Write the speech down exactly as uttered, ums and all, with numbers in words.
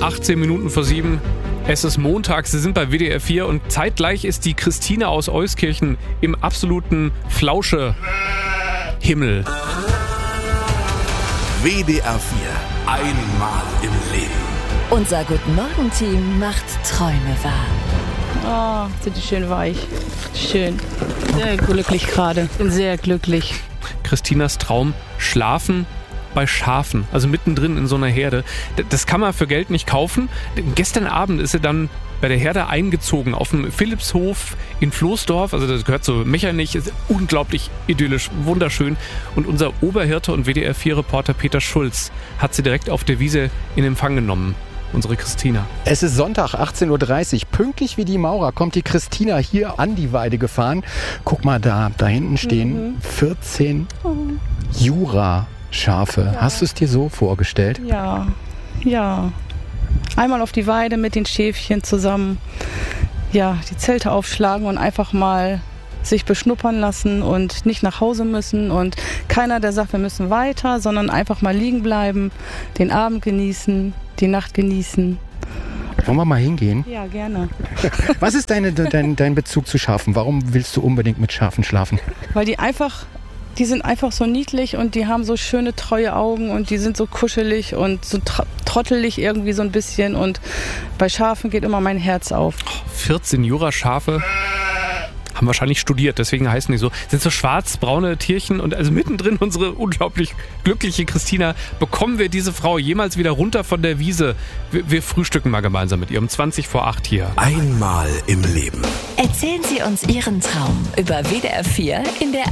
achtzehn Minuten vor sieben. Es ist Montag, Sie sind bei W D R vier und zeitgleich ist die Christina aus Euskirchen im absoluten Flausche-Himmel. W D R vier. Einmal im Leben. Unser Guten-Morgen-Team macht Träume wahr. Oh, sind die schön weich. Schön. Sehr glücklich gerade. Bin sehr glücklich. Christinas Traum, schlafen bei Schafen, also mittendrin in so einer Herde. Das kann man für Geld nicht kaufen. Gestern Abend ist sie dann bei der Herde eingezogen auf dem Philippshof in Floßdorf, also das gehört zu Mechernich, ist unglaublich idyllisch, wunderschön. Und unser Oberhirte und W D R vier Reporter Peter Schulz hat sie direkt auf der Wiese in Empfang genommen. Unsere Christina. Es ist Sonntag, achtzehn Uhr dreißig. Pünktlich wie die Maurer kommt die Christina hier an die Weide gefahren. Guck mal da, da hinten stehen mhm. vierzehn mhm. Jura-Schafe. Ja. Hast du es dir so vorgestellt? Ja, ja. Einmal auf die Weide mit den Schäfchen zusammen, ja, die Zelte aufschlagen und einfach mal sich beschnuppern lassen und nicht nach Hause müssen und keiner, der sagt, wir müssen weiter, sondern einfach mal liegen bleiben, den Abend genießen, die Nacht genießen. Wollen wir mal hingehen? Ja, gerne. Was ist deine, dein, dein Bezug zu Schafen? Warum willst du unbedingt mit Schafen schlafen? Weil die einfach, die sind einfach so niedlich und die haben so schöne, treue Augen und die sind so kuschelig und so tr- trottelig irgendwie so ein bisschen und bei Schafen geht immer mein Herz auf. vierzehn Jura-Schafe haben wahrscheinlich studiert, deswegen heißen die so. Sind so schwarz-braune Tierchen und also mittendrin unsere unglaublich glückliche Christina. Bekommen wir diese Frau jemals wieder runter von der Wiese? Wir, wir frühstücken mal gemeinsam mit ihr um zwanzig vor acht hier. Einmal im Leben. Erzählen Sie uns Ihren Traum über W D R vier in der